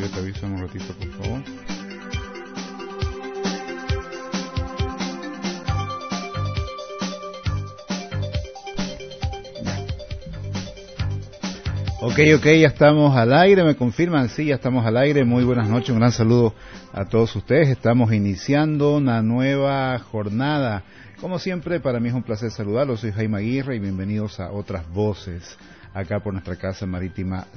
que te avisen un ratito, por favor. Ok, ya estamos al aire, me confirman, sí, ya estamos al aire. Muy buenas noches, un gran saludo a todos ustedes. Estamos iniciando una nueva jornada. Como siempre, para mí es un placer saludarlos. Soy Jaime Aguirre y bienvenidos a Otras Voces, acá por nuestra casa marítima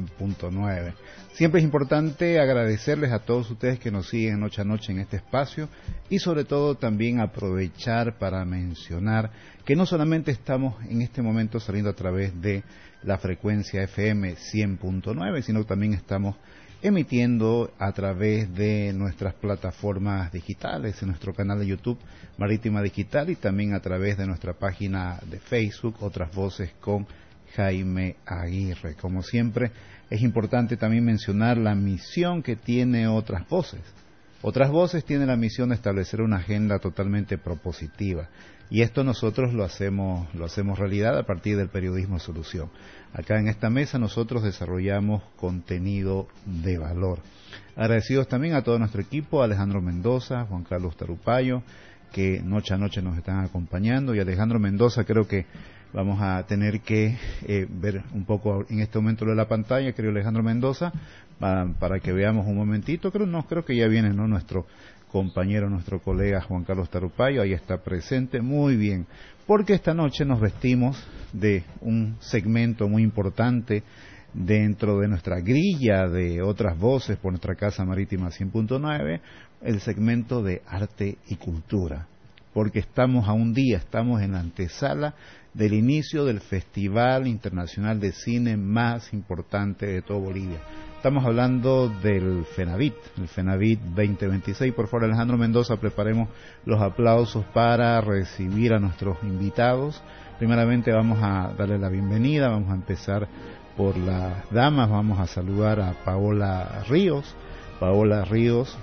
100.9. Siempre es importante agradecerles a todos ustedes que nos siguen noche a noche en este espacio y sobre todo también aprovechar para mencionar que no solamente estamos en este momento saliendo a través de la frecuencia FM 100.9, sino también estamos emitiendo a través de nuestras plataformas digitales, en nuestro canal de YouTube Marítima Digital y también a través de nuestra página de Facebook, Otras Voces con Jaime Aguirre. Como siempre, es importante también mencionar la misión que tiene Otras Voces. Otras Voces tiene la misión de establecer una agenda totalmente propositiva. Y esto nosotros lo hacemos realidad a partir del periodismo solución. Acá en esta mesa nosotros desarrollamos contenido de valor. Agradecidos también a todo nuestro equipo, Alejandro Mendoza, Juan Carlos Tarupayo, que noche a noche nos están acompañando. Y Alejandro Mendoza, creo que vamos a tener que ver un poco en este momento lo de la pantalla, querido Alejandro Mendoza, para que veamos un momentito. Creo que ya viene, ¿no?, nuestro compañero, nuestro colega Juan Carlos Tarupayo, ahí está presente, muy bien, porque esta noche nos vestimos de un segmento muy importante dentro de nuestra grilla de Otras Voces por nuestra casa marítima 100.9, el segmento de arte y cultura, porque estamos en la antesala del inicio del Festival Internacional de Cine más importante de todo Bolivia. Estamos hablando del FENAVIT, el FENAVIT 2026. Por favor, Alejandro Mendoza, preparemos los aplausos para recibir a nuestros invitados. Primeramente vamos a darle la bienvenida, vamos a empezar por las damas, vamos a saludar a Paola Ríos. Paola Ríos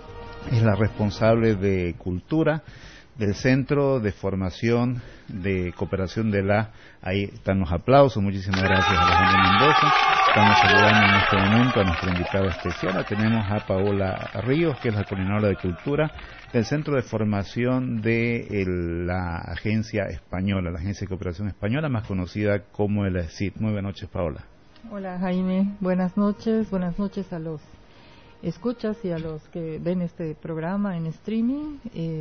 es la responsable de Cultura del Centro de Formación de Cooperación de la... Ahí están los aplausos, muchísimas gracias a Alejandro Mendoza. Estamos saludando en este momento a nuestra invitada especial. Tenemos a Paola Ríos, que es la coordinadora de Cultura del Centro de Formación de la Agencia Española, la Agencia de Cooperación Española, más conocida como el CID. Muy buenas noches, Paola. Hola, Jaime. Buenas noches a los escuchas y a los que ven este programa en streaming,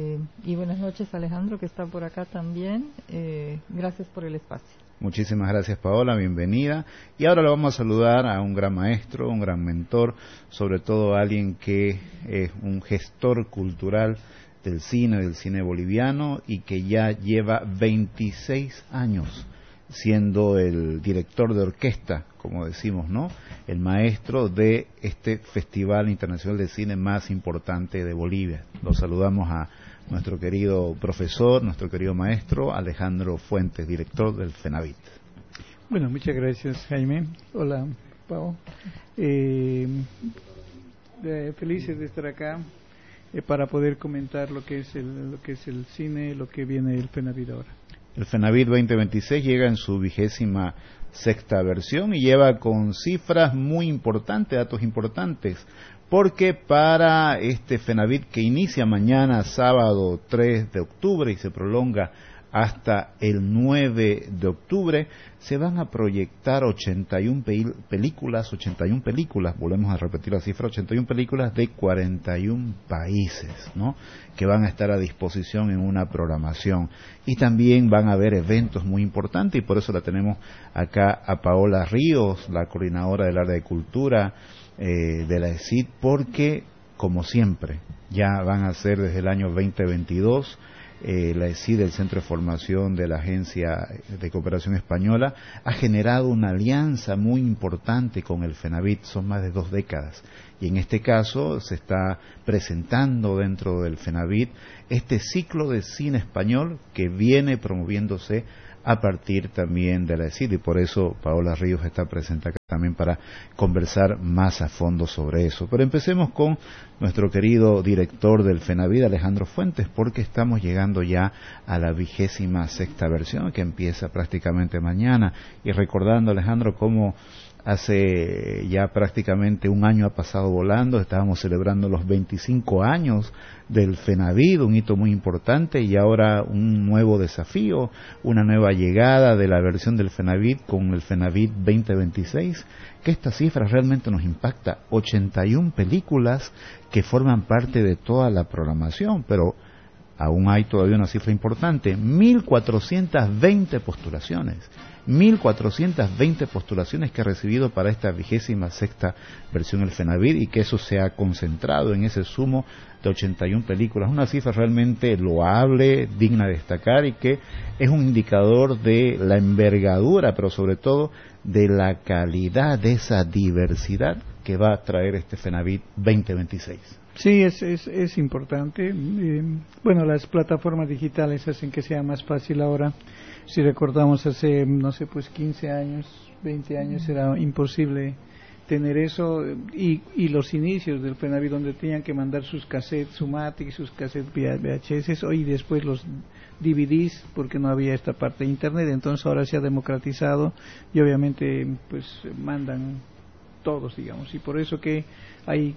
y buenas noches, Alejandro, que está por acá también. Gracias por el espacio. Muchísimas gracias, Paola, bienvenida. Y ahora le vamos a saludar a un gran maestro, un gran mentor, sobre todo a alguien que es un gestor cultural del cine boliviano y que ya lleva 26 años siendo el director de orquesta, como decimos, ¿no?, el maestro de este Festival Internacional de Cine más importante de Bolivia. Lo saludamos a nuestro querido profesor, nuestro querido maestro Alejandro Fuentes, director del FENAVIT. Bueno, muchas gracias, Jaime. Hola, Pau. Felices de estar acá para poder comentar lo que es el cine, lo que viene del FENAVIT ahora. El FENAVIT 2026 llega en su 26ª versión y lleva con cifras muy importantes, datos importantes, porque para este FENAVIT que inicia mañana, sábado 3 de octubre, y se prolonga hasta el 9 de octubre, se van a proyectar 81 películas, volvemos a repetir la cifra, 81 películas de 41 países, ¿no?, que van a estar a disposición en una programación. Y también van a haber eventos muy importantes, y por eso la tenemos acá a Paola Ríos, la coordinadora del área de cultura de la ECID, porque, como siempre, ya van a ser desde el año 2022, la ECID, el Centro de Formación de la Agencia de Cooperación Española, ha generado una alianza muy importante con el FENAVIT, son más de 2 décadas, y en este caso se está presentando dentro del FENAVIT este ciclo de cine español que viene promoviéndose a partir también de la ECID, y por eso Paola Ríos está presente acá también para conversar más a fondo sobre eso. Pero empecemos con nuestro querido director del FENAVIT, Alejandro Fuentes, porque estamos llegando ya a la 26ª versión, que empieza prácticamente mañana, y recordando, Alejandro, cómo Hace ya prácticamente un año ha pasado volando, estábamos celebrando los 25 años del FENAVID, un hito muy importante, y ahora un nuevo desafío, una nueva llegada de la versión del FENAVID con el FENAVID 2026, que esta cifra realmente nos impacta. 81 películas que forman parte de toda la programación, pero aún hay todavía una cifra importante, 1.420 postulaciones. 1.420 postulaciones que ha recibido para esta 26ª versión del FENAVID, y que eso se ha concentrado en ese sumo de 81 películas. Una cifra realmente loable, digna de destacar, y que es un indicador de la envergadura, pero sobre todo de la calidad de esa diversidad que va a traer este FENAVID 2026. Sí, es importante. Bueno, las plataformas digitales hacen que sea más fácil ahora. Si recordamos hace, no sé, pues 15 años, 20 años, era imposible tener eso. Y los inicios del FENAVID, donde tenían que mandar sus cassettes, su Matic, sus cassettes VHS, y después los DVDs, porque no había esta parte de Internet. Entonces ahora se ha democratizado y obviamente pues mandan todos, digamos, y por eso que hay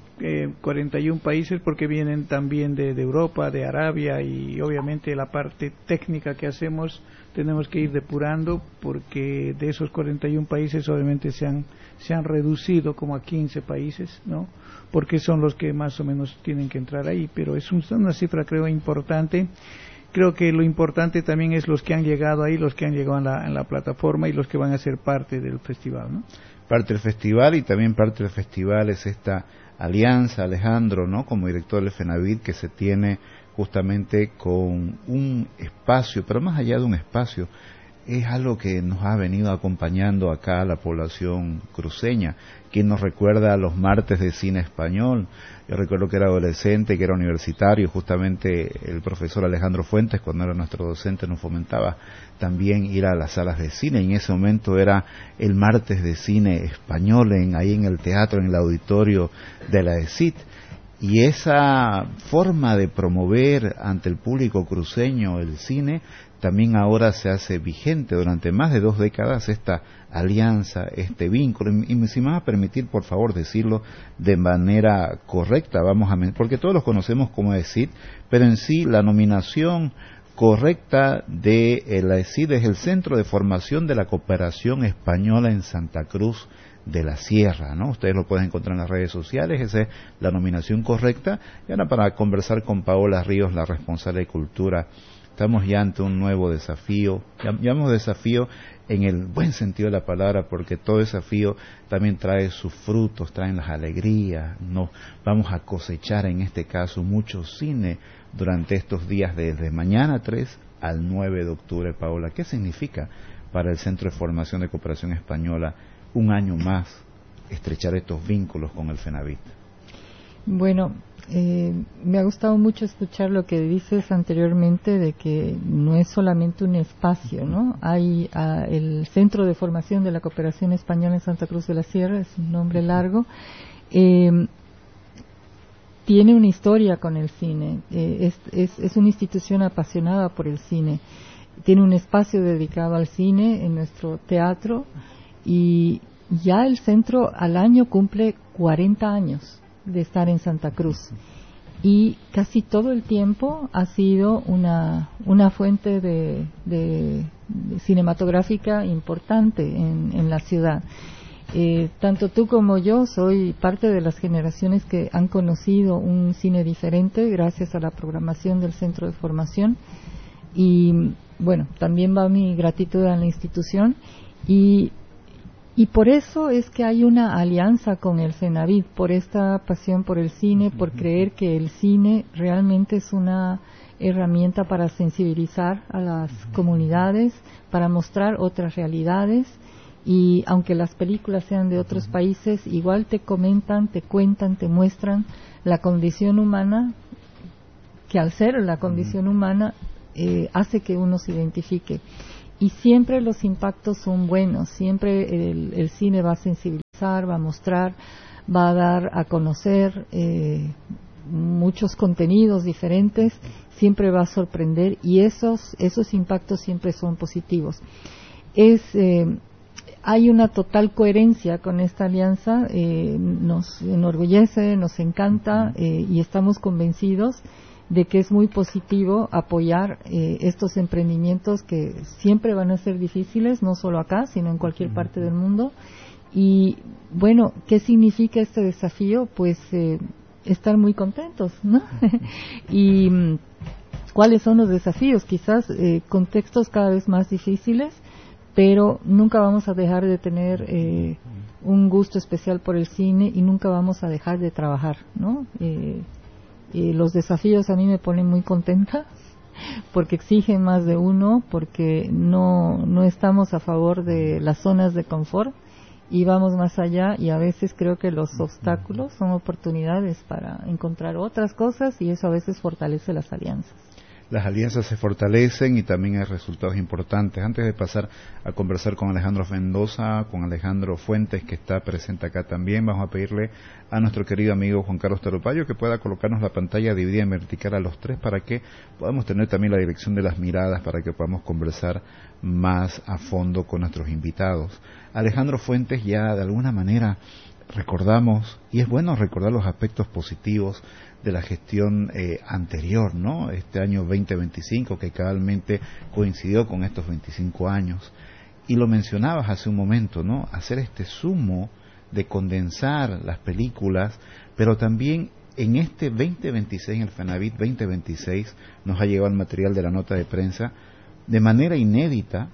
41 países, porque vienen también de Europa, de Arabia, y obviamente la parte técnica que hacemos tenemos que ir depurando, porque de esos 41 países obviamente se han reducido como a 15 países, ¿no? Porque son los que más o menos tienen que entrar ahí, pero es una cifra, creo, importante. Creo que lo importante también es los que han llegado ahí, los que han llegado en la plataforma, y los que van a ser parte del festival, ¿no? Parte del festival, y también parte del festival es esta alianza, Alejandro, ¿no?, como director del FENAVID, que se tiene justamente con un espacio, pero más allá de un espacio, es algo que nos ha venido acompañando acá a la población cruceña. Quien nos recuerda a los martes de cine español. Yo recuerdo que era adolescente, que era universitario, justamente el profesor Alejandro Fuentes, cuando era nuestro docente, nos fomentaba también ir a las salas de cine, y en ese momento era el martes de cine español, ahí en el teatro, en el auditorio de la ESIT. Y esa forma de promover ante el público cruceño el cine también ahora se hace vigente durante más de 2 décadas, esta alianza, este vínculo. Y si me vas a permitir, por favor, decirlo de manera correcta, porque todos los conocemos como ESIT, pero en sí la nominación correcta de la ESIT es el Centro de Formación de la Cooperación Española en Santa Cruz de la Sierra, ¿no? Ustedes lo pueden encontrar en las redes sociales, esa es la nominación correcta. Y ahora, para conversar con Paola Ríos, la responsable de Cultura, estamos ya ante un nuevo desafío. Llamamos desafío en el buen sentido de la palabra, porque todo desafío también trae sus frutos, traen las alegrías. No vamos a cosechar, en este caso, mucho cine durante estos días, desde mañana 3 al 9 de octubre. Paola, ¿qué significa para el Centro de Formación de Cooperación Española un año más estrechar estos vínculos con el FENAVID? Bueno, me ha gustado mucho escuchar lo que dices anteriormente, de que no es solamente un espacio, ¿no? Hay el Centro de Formación de la Cooperación Española en Santa Cruz de la Sierra, es un nombre largo, tiene una historia con el cine, es una institución apasionada por el cine, tiene un espacio dedicado al cine en nuestro teatro, y ya el centro al año cumple 40 años de estar en Santa Cruz, y casi todo el tiempo ha sido una fuente de cinematográfica importante en la ciudad. Tanto tú como yo soy parte de las generaciones que han conocido un cine diferente gracias a la programación del Centro de Formación, y bueno, también va mi gratitud a la institución, y por eso es que hay una alianza con el FENAVID, por esta pasión por el cine, por creer que el cine realmente es una herramienta para sensibilizar a las comunidades, para mostrar otras realidades, y aunque las películas sean de otros países, igual te comentan, te cuentan, te muestran la condición humana, que al ser la condición humana hace que uno se identifique. Y siempre los impactos son buenos, siempre el cine va a sensibilizar, va a mostrar, va a dar a conocer muchos contenidos diferentes, siempre va a sorprender, y esos impactos siempre son positivos. hay una total coherencia con esta alianza, nos enorgullece, nos encanta y estamos convencidos de que es muy positivo apoyar estos emprendimientos que siempre van a ser difíciles, no solo acá, sino en cualquier parte del mundo. Y bueno, ¿qué significa este desafío? Pues estar muy contentos, ¿no? Y ¿cuáles son los desafíos? Quizás contextos cada vez más difíciles, pero nunca vamos a dejar de tener un gusto especial por el cine y nunca vamos a dejar de trabajar, ¿no? Los desafíos a mí me ponen muy contenta porque exigen más de uno, porque no estamos a favor de las zonas de confort y vamos más allá, y a veces creo que los obstáculos son oportunidades para encontrar otras cosas, y eso a veces fortalece las alianzas. Las alianzas se fortalecen y también hay resultados importantes. Antes de pasar a conversar con Alejandro Mendoza, con Alejandro Fuentes, que está presente acá también, vamos a pedirle a nuestro querido amigo Juan Carlos Tarupayo que pueda colocarnos la pantalla dividida en vertical a los tres para que podamos tener también la dirección de las miradas, para que podamos conversar más a fondo con nuestros invitados. Alejandro Fuentes, ya de alguna manera recordamos, y es bueno recordar los aspectos positivos de la gestión anterior, ¿no? Este año 2025, que cabalmente coincidió con estos 25 años. Y lo mencionabas hace un momento, ¿no? Hacer este sumo de condensar las películas, pero también en este 2026, en el FENAVIT 2026, nos ha llegado el material de la nota de prensa, de manera inédita,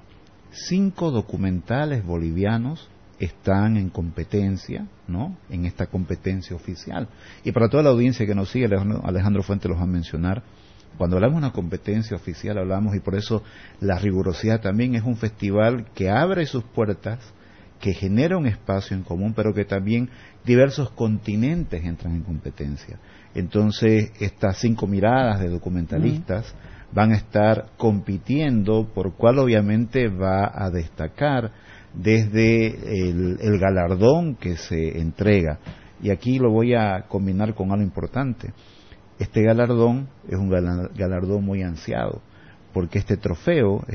5 documentales bolivianos están en competencia, ¿no? En esta competencia oficial. Y para toda la audiencia que nos sigue, Alejandro Fuentes los va a mencionar, cuando hablamos de una competencia oficial hablamos, y por eso la rigurosidad también, es un festival que abre sus puertas, que genera un espacio en común, pero que también diversos continentes entran en competencia. Entonces, estas 5 miradas de documentalistas van a estar compitiendo por cuál obviamente va a destacar desde el galardón que se entrega. Y aquí lo voy a combinar con algo importante. Este galardón es un galardón muy ansiado, porque este trofeo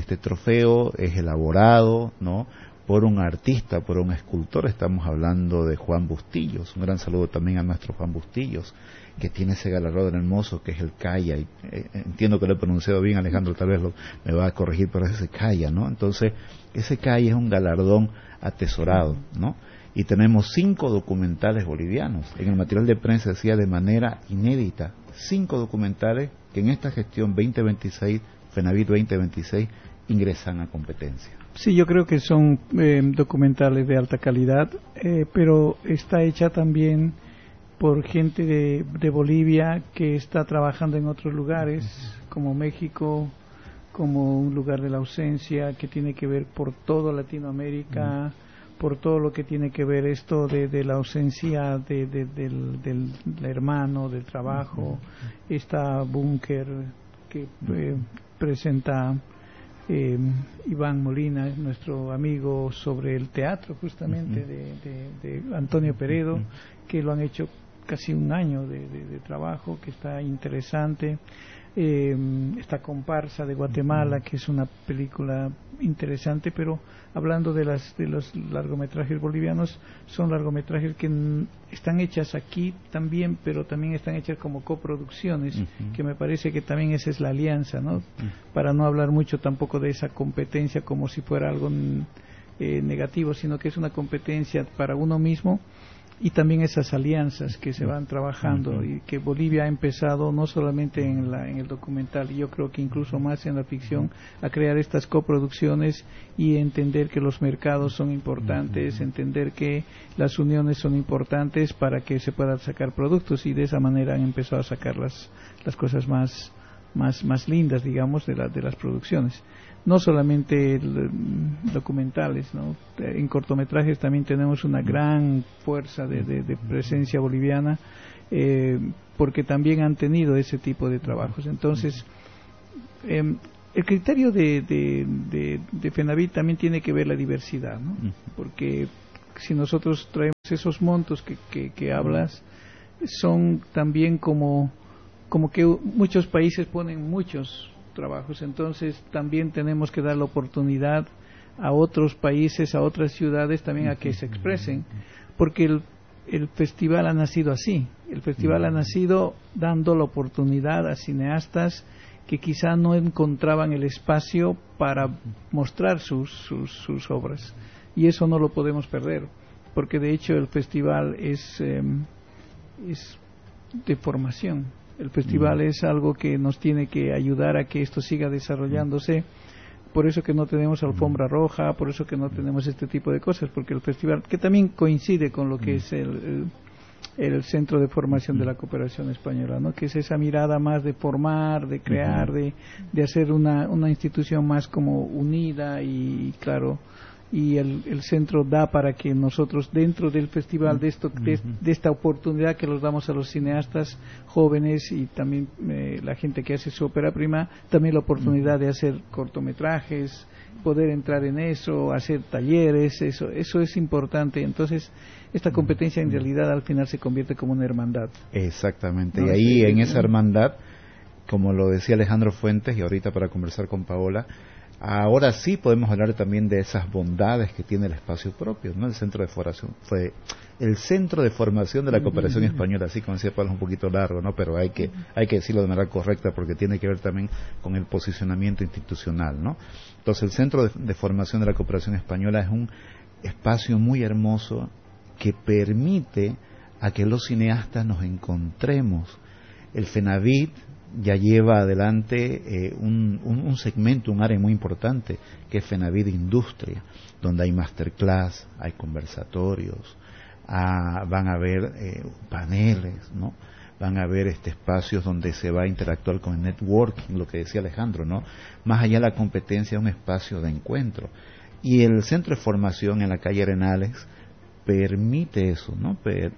es elaborado, ¿no?, por un artista, por un escultor. Estamos hablando de Juan Bustillos. Un gran saludo también a nuestro Juan Bustillos, que tiene ese galardón hermoso que es el Calla. Y, entiendo que lo he pronunciado bien, Alejandro tal vez me va a corregir, pero es ese Calla, ¿no? Entonces, ese Calla es un galardón atesorado, ¿no? Y tenemos 5 documentales bolivianos. En el material de prensa decía de manera inédita, 5 documentales que en esta gestión 2026, FENAVIT 2026, ingresan a competencia. Sí, yo creo que son documentales de alta calidad, pero está hecha también por gente de Bolivia que está trabajando en otros lugares, como México, como un lugar de la ausencia, que tiene que ver por todo Latinoamérica, por todo lo que tiene que ver esto de la ausencia del hermano, del trabajo. Está Búnker, que presenta Iván Molina, nuestro amigo, sobre el teatro justamente de Antonio Peredo, que lo han hecho casi un año de trabajo, que está interesante. Esta Comparsa de Guatemala, que es una película interesante, pero hablando de los largometrajes bolivianos, son largometrajes que están hechas aquí también, pero también están hechas como coproducciones, que me parece que también esa es la alianza, ¿no? Para no hablar mucho tampoco de esa competencia como si fuera algo negativo, sino que es una competencia para uno mismo, y también esas alianzas que se van trabajando, y que Bolivia ha empezado no solamente en el documental, y yo creo que incluso más en la ficción, a crear estas coproducciones y entender que los mercados son importantes, entender que las uniones son importantes para que se puedan sacar productos, y de esa manera han empezado a sacar las cosas más lindas, digamos, de las producciones. No solamente documentales, ¿no? En cortometrajes también tenemos una gran fuerza de presencia boliviana, porque también han tenido ese tipo de trabajos. Entonces, el criterio de FENAVIT también tiene que ver la diversidad, ¿no? Porque si nosotros traemos esos montos que hablas, son también como que muchos países ponen muchos trabajos, entonces también tenemos que dar la oportunidad a otros países, a otras ciudades también a que se expresen, porque el festival ha nacido así. El festival ha nacido dando la oportunidad a cineastas que quizá no encontraban el espacio para mostrar sus obras, y eso no lo podemos perder, porque de hecho el festival es de formación. El festival es algo que nos tiene que ayudar a que esto siga desarrollándose. Por eso que no tenemos alfombra roja, por eso que no tenemos este tipo de cosas, porque el festival, que también coincide con lo que es el Centro de Formación de la Cooperación Española, ¿no? Que es esa mirada más de formar, de crear, de hacer una institución más como unida, y claro, y el centro da para que nosotros dentro del festival de esta oportunidad que los damos a los cineastas jóvenes y también la gente que hace su ópera prima, también la oportunidad de hacer cortometrajes, poder entrar en eso, hacer talleres, eso es importante. Entonces esta competencia en realidad al final se convierte como una hermandad. Exactamente, y ahí en esa hermandad, como lo decía Alejandro Fuentes, y ahorita para conversar con Paola, ahora sí podemos hablar también de esas bondades que tiene el espacio propio, ¿no? El centro de formación de la Cooperación Española, así como decía Pablo, es un poquito largo, ¿no? Pero hay que decirlo de manera correcta, porque tiene que ver también con el posicionamiento institucional, ¿no? Entonces el Centro de Formación de la Cooperación Española es un espacio muy hermoso que permite a que los cineastas nos encontremos. El FENAVIT ya lleva adelante un segmento, un área muy importante, que es FENAVIT Industria, donde hay masterclass, hay conversatorios, van a haber paneles, ¿no? Van a haber espacios donde se va a interactuar con el networking, lo que decía Alejandro, ¿no? Más allá de la competencia, es un espacio de encuentro. Y el Centro de Formación en la calle Arenales permite eso, ¿no?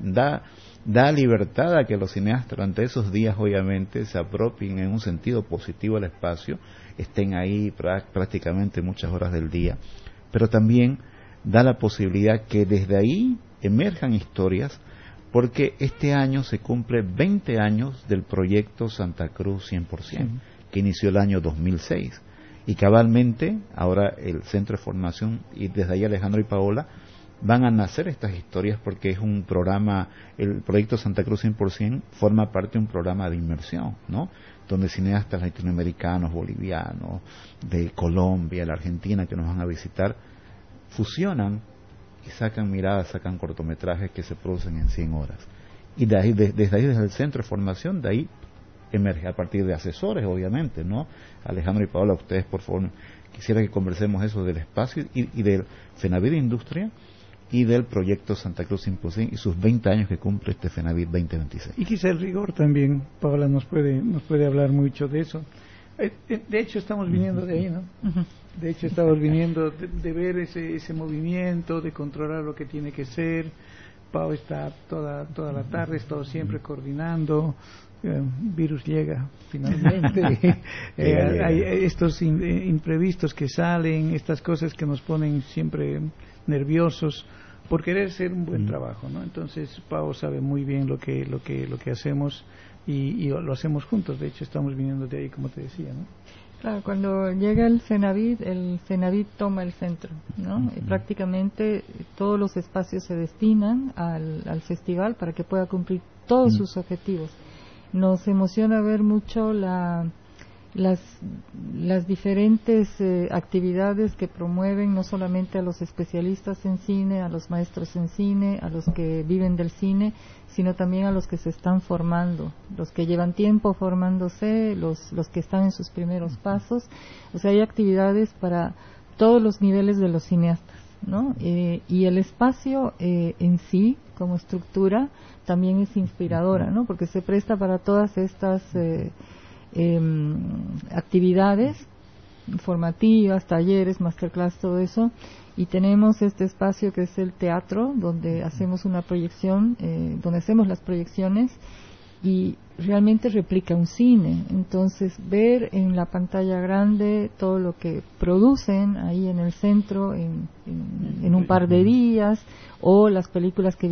Da libertad a que los cineastas durante esos días obviamente se apropien en un sentido positivo al espacio, estén ahí prácticamente muchas horas del día, pero también da la posibilidad que desde ahí emerjan historias, porque este año se cumple 20 años del proyecto Santa Cruz 100%, que inició el año 2006, y cabalmente ahora el Centro de Formación, y desde ahí Alejandro y Paola, van a nacer estas historias, porque es un programa, el proyecto Santa Cruz 100% forma parte de un programa de inmersión, ¿no? Donde cineastas latinoamericanos, bolivianos, de Colombia, la Argentina, que nos van a visitar, fusionan y sacan miradas, sacan cortometrajes que se producen en 100 horas. Y de ahí, desde el Centro de Formación, de ahí emerge, a partir de asesores, obviamente, ¿no? Alejandro y Paola, ustedes, por favor, quisiera que conversemos eso del espacio y del FENAVIT Industria, y del proyecto Santa Cruz 100% y sus 20 años que cumple este FENAVIT 2026. Y quizá el rigor también, Paola nos puede hablar mucho de eso. De hecho estamos viniendo de ahí, ¿no? De hecho estamos viniendo de ver ese movimiento, de controlar lo que tiene que ser. Pau está toda la tarde, está siempre coordinando. Virus llega finalmente. Hay estos imprevistos que salen, estas cosas que nos ponen siempre nerviosos por querer hacer un buen trabajo, ¿no? Entonces Pau sabe muy bien lo que hacemos, y lo hacemos juntos. De hecho estamos viniendo de ahí, como te decía, ¿no? Claro, cuando llega el FENAVIT toma el centro, ¿no? Y prácticamente todos los espacios se destinan al festival para que pueda cumplir todos sus objetivos. Nos emociona ver mucho las diferentes actividades que promueven, no solamente a los especialistas en cine, a los maestros en cine, a los que viven del cine, sino también a los que se están formando, los que llevan tiempo formándose, los que están en sus primeros pasos. O sea, hay actividades para todos los niveles de los cineastas, ¿no? Y el espacio en sí, como estructura, también es inspiradora, ¿no? Porque se presta para todas estas actividades formativas, talleres, masterclass, todo eso. Y tenemos este espacio que es el teatro, donde hacemos una proyección, donde hacemos las proyecciones, y realmente replica un cine. Entonces, ver en la pantalla grande todo lo que producen ahí en el centro en un par de días, o las películas que